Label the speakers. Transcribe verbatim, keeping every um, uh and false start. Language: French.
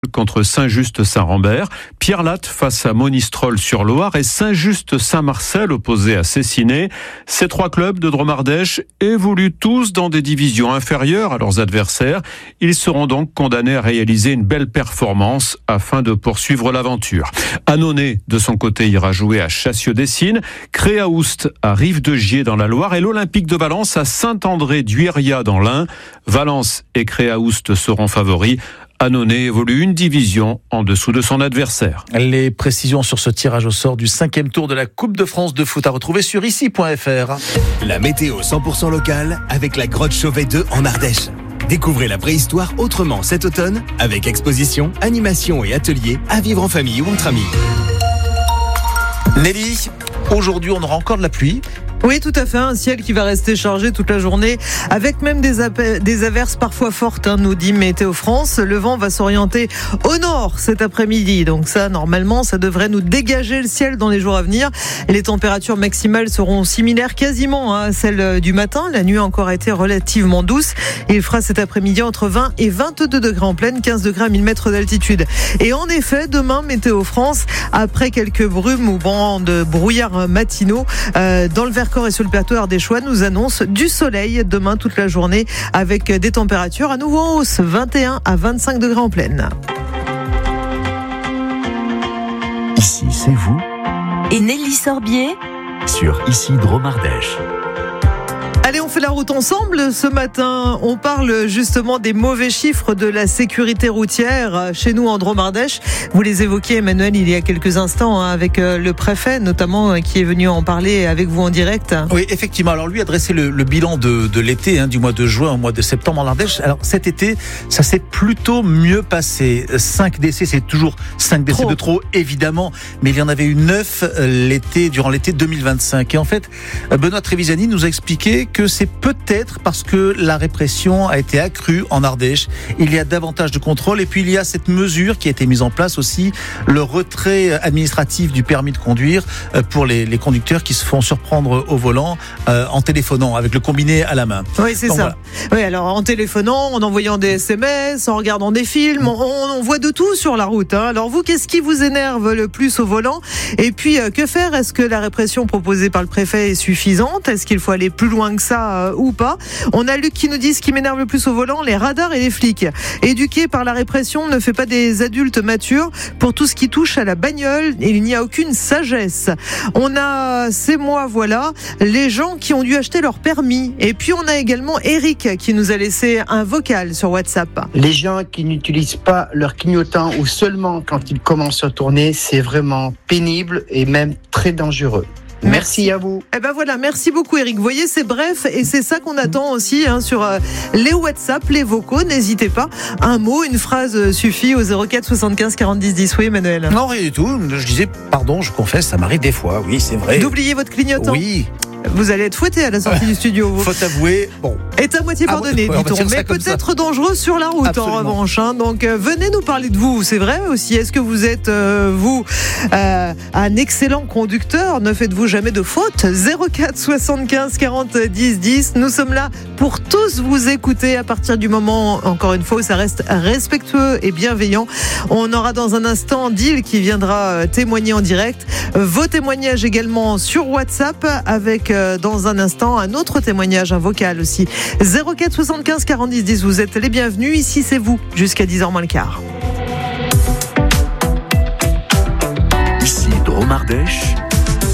Speaker 1: contre Saint-Just-Saint-Rambert, Pierre-Latte face à Monistrol-sur-Loire et Saint-Just-Saint-Marcel opposé à Cessiné. Ces trois clubs de Drôme-Ardèche évoluent tous dans des divisions inférieures à leurs adversaires. Ils seront donc condamnés à réaliser une belle performance afin de poursuivre l'aventure. Annonay, de son côté, ira jouer à Chassieux-Dessines, Créaoust à Rive-de-Gier dans la Loire et l'Olympique de Valence à Saint-André-d'Huiria dans l'Ain. Valence et Créaoust seront favoris. Annonay évolue une division en dessous de son adversaire.
Speaker 2: Les précisions sur ce tirage au sort du cinquième tour de la Coupe de France de foot à retrouver sur ici point f r.
Speaker 3: La météo cent pour cent locale avec la grotte Chauvet deux en Ardèche. Découvrez la préhistoire autrement cet automne avec exposition, animation et ateliers à vivre en famille ou entre amis.
Speaker 2: Nelly, aujourd'hui on aura encore de la pluie.
Speaker 4: Oui, tout à fait, un ciel qui va rester chargé toute la journée, avec même des, ap- des averses parfois fortes, hein, nous dit Météo France. Le vent va s'orienter au nord cet après-midi, donc ça, normalement, ça devrait nous dégager le ciel dans les jours à venir. Les températures maximales seront similaires quasiment hein, à celles du matin. La nuit a encore été relativement douce. Il fera cet après-midi entre vingt et vingt-deux degrés en plaine, quinze degrés à mille mètres d'altitude. Et en effet, demain, Météo France, après quelques brumes ou bancs de brouillard matinaux, euh, dans le Vercors et sur le plateau ardéchois, nous annonce du soleil demain toute la journée avec des températures à nouveau en hausse, vingt et un à vingt-cinq degrés en plaine.
Speaker 5: Ici, c'est vous.
Speaker 6: Et Nelly Sorbier
Speaker 5: Sur Ici Drôme-Ardèche.
Speaker 4: Allez, on fait la route ensemble. Ce matin, on parle justement des mauvais chiffres de la sécurité routière chez nous en Drôme-Ardèche. Vous les évoquiez, Emmanuel, il y a quelques instants, hein, avec le préfet, notamment, qui est venu en parler avec vous en direct.
Speaker 2: Oui, effectivement. Alors lui a dressé le, le bilan de, de l'été, hein, du mois de juin au mois de septembre en Ardèche. Alors cet été, ça s'est plutôt mieux passé. cinq décès, c'est toujours cinq décès trop. de trop, évidemment. Mais il y en avait eu neuf l'été, durant l'été deux mille vingt-cinq. Et en fait, Benoît Trévisani nous a expliqué que c'est peut-être parce que la répression a été accrue en Ardèche. Il y a davantage de contrôles et puis il y a cette mesure qui a été mise en place aussi, le retrait administratif du permis de conduire pour les, les conducteurs qui se font surprendre au volant euh, en téléphonant avec le combiné à la main.
Speaker 4: Oui, c'est Donc, ça. Voilà. Oui, alors en téléphonant, en envoyant des S M S, en regardant des films, on, on voit de tout sur la route. Hein. Alors vous, qu'est-ce qui vous énerve le plus au volant ? Et puis, euh, que faire ? Est-ce que la répression proposée par le préfet est suffisante ? Est-ce qu'il faut aller plus loin que ça euh, ou pas ? On a Luc qui nous dit ce qui m'énerve le plus au volant, les radars et les flics. Éduqués par la répression ne fait pas des adultes matures pour tout ce qui touche à la bagnole et il n'y a aucune sagesse. On a, c'est moi, voilà, les gens qui ont dû acheter leur permis. Et puis on a également Eric qui nous a laissé un vocal sur WhatsApp.
Speaker 7: Les gens qui n'utilisent pas leur clignotant ou seulement quand ils commencent à tourner, c'est vraiment pénible et même très dangereux. Merci. merci à vous.
Speaker 4: Eh ben voilà, merci beaucoup Eric. Vous voyez, c'est bref et c'est ça qu'on attend aussi hein, sur euh, les WhatsApp, les vocaux. N'hésitez pas. Un mot, une phrase suffit au zéro quatre soixante-quinze quarante dix dix. Oui, Emmanuel.
Speaker 2: Non, rien du tout. Je disais, pardon, je confesse, ça m'arrive des fois. Oui, c'est vrai.
Speaker 4: D'oublier votre clignotant.
Speaker 2: Oui.
Speaker 4: Vous allez être fouetté à la sortie du studio.
Speaker 2: Faut avouer, bon.
Speaker 4: Est à moitié pardonné,
Speaker 2: ah,
Speaker 4: dit-on, mais peut-être ça. dangereux sur la route Absolument. en revanche. Hein. Donc euh, venez nous parler de vous, c'est vrai aussi. Est-ce que vous êtes, euh, vous, euh, un excellent conducteur ? Ne faites-vous jamais de faute ? zéro quatre soixante-quinze quarante dix dix. Nous sommes là pour tous vous écouter à partir du moment, encore une fois, où ça reste respectueux et bienveillant. On aura dans un instant Dil qui viendra témoigner en direct. Vos témoignages également sur WhatsApp avec dans un instant un autre témoignage, un vocal aussi. zéro quatre soixante-quinze quarante dix dix, vous êtes les bienvenus. Ici c'est vous, jusqu'à dix heures moins le quart.
Speaker 5: Ici Drôme-Ardèche.